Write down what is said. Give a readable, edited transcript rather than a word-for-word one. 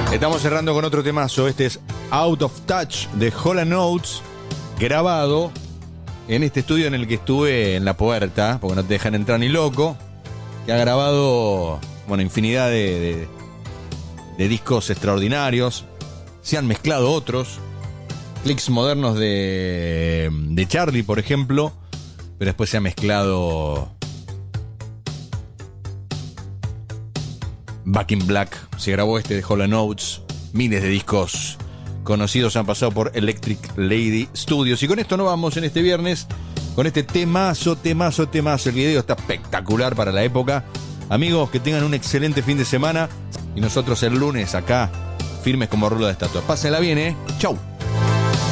Estamos cerrando con otro temazo. Este es Out of Touch de Hall & Oates, grabado en este estudio en el que estuve en La Puerta, porque no te dejan entrar ni loco, que ha grabado, bueno, infinidad de discos extraordinarios. Se han mezclado otros, clics modernos de Charlie, por ejemplo, pero después se ha mezclado Back in Black, se grabó este de Hall & Oates, miles de discos conocidos han pasado por Electric Lady Studios. Y con esto nos vamos en este viernes, con este temazo. El video está espectacular para la época. Amigos, que tengan un excelente fin de semana. Y nosotros el lunes acá, firmes como rulo de estatua. Pásenla bien, Chau.